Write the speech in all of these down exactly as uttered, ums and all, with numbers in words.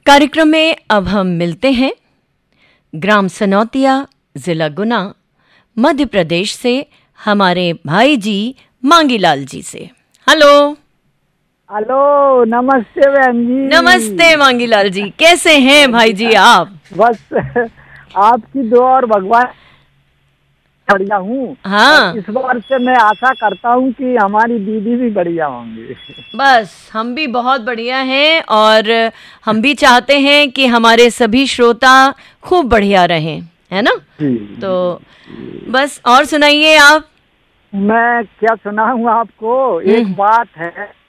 कार्यक्रम में अब हम मिलते हैं ग्राम सनौतिया, जिला गुना, मध्य प्रदेश से हमारे भाई जी मांगीलाल जी से। हेलो हेलो, नमस्ते बहन जी। नमस्ते मांगीलाल जी, कैसे हैं भाई जी आप? बस आपकी दुआ और भगवान बढ़िया हूँ। हाँ, इस बार से मैं आशा करता हूँ कि हमारी दीदी भी बढ़िया होंगी। बस हम भी बहुत बढ़िया हैं और हम भी चाहते हैं कि हमारे सभी श्रोता खूब बढ़िया रहें, है ना? तो बस और सुनाइए आप। मैं क्या सुनाऊँ आपको, एक बात है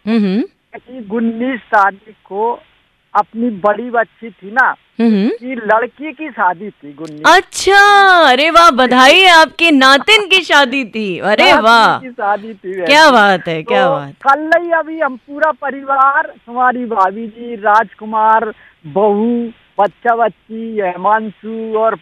कि उन्नीस तारीख को अपनी बड़ी बच्ची थी ना, कि लड़की की शादी थी गुन्नी। अच्छा, अरे वाह, बधाई है, आपके नातिन की शादी थी। अरे वाह, की शादी थी। क्या बात है, क्या तो बात। कल ही अभी हम पूरा परिवार, हमारी भाभी जी, राजकुमार, बहू, बच्चा बच्ची, हिमांशु और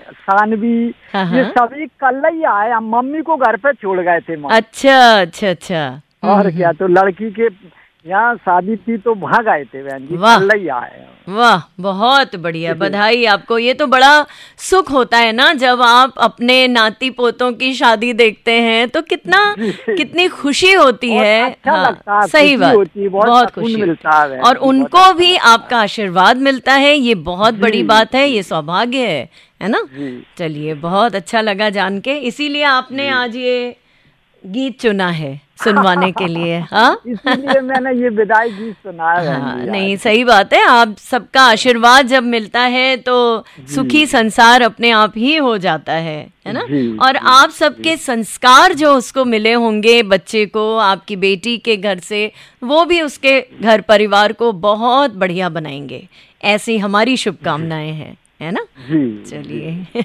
सानवी, हाँ, ये हाँ। सभी कल ही आए। हम मम्मी को घर पे छोड़ गए थे। अच्छा अच्छा अच्छा। और क्या, तो लड़की के यहाँ शादी थी तो वहाँ गए थे बहन जी, कल ही आए। वाह, बहुत बढ़िया, बधाई आपको। ये तो बड़ा सुख होता है ना जब आप अपने नाती पोतों की शादी देखते हैं, तो कितना कितनी खुशी होती है। अच्छा हाँ, लगता है, सही बात, होती है, बहुत, बहुत खुशी मिलता है और उनको भी आपका आशीर्वाद मिलता है। ये बहुत बड़ी बात है, ये सौभाग्य है, है ना? चलिए, बहुत अच्छा लगा जान के, इसीलिए आपने आज ये गीत चुना है सुनवाने के लिए। हाँ, इसीलिए मैंने ये विदाई गीत सुनाया। हाँ, नहीं, सही बात है। आप सबका आशीर्वाद जब मिलता है तो सुखी संसार अपने आप ही हो जाता है, है ना? और आप सबके संस्कार जो उसको मिले होंगे, बच्चे को, आपकी बेटी के घर से, वो भी उसके घर परिवार को बहुत बढ़िया बनाएंगे। ऐसी हमारी शुभकामनाएं हैं, है ना? चलिए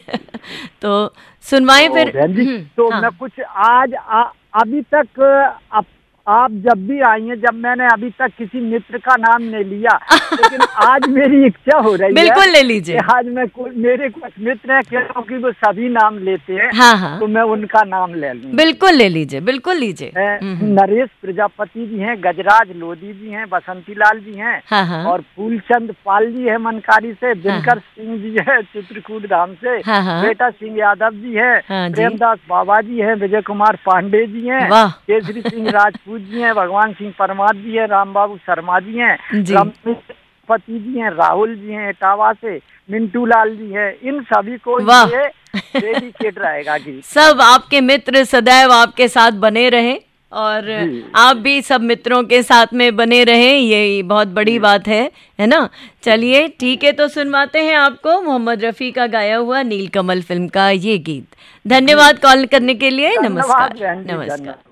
तो सुनवाएं फिर। तो हाँ। मैं कुछ आज आ, अभी तक आप, आप जब भी आई हैं, जब मैंने अभी तक किसी मित्र का नाम नहीं लिया, लेकिन आज मेरी इच्छा हो रही है। बिल्कुल ले लीजिए। आज मैं मेरे कुछ मित्र हैं, क्योंकि वो सभी नाम लेते हैं। हाँ, हाँ। तो मैं उनका नाम ले लूँ। बिल्कुल ले लीजिए, बिल्कुल लीजिए। नरेश प्रजापति जी हैं, गजराज लोधी जी हैं, बसंती लाल जी हैं। हाँ, हाँ। और फूलचंद पाल जी है मनकारी से, दिनकर सिंह जी है चित्रकूट धाम से, हाँ, हाँ। बेटा सिंह यादव जी है, हाँ, प्रेमदास बाबा जी है, विजय कुमार पांडे जी हैं, केसरी सिंह राजपूत जी हैं, भगवान सिंह परमार जी हैं, राम बाबू शर्मा जी हैं, रमेश पति जी हैं, राहुल जी हैं इटावा से, मिंटू लाल जी हैं। इन सभी को ये डेडिकेट रहेगा गीत। सब आपके मित्र सदैव आपके साथ बने रहे और आप भी सब मित्रों के साथ में बने रहे, ये बहुत बड़ी बात है, है ना? चलिए ठीक है, तो सुनवाते हैं आपको मोहम्मद रफी का गाया हुआ नीलकमल फिल्म का ये गीत। धन्यवाद कॉल करने के लिए। नमस्कार। नमस्कार।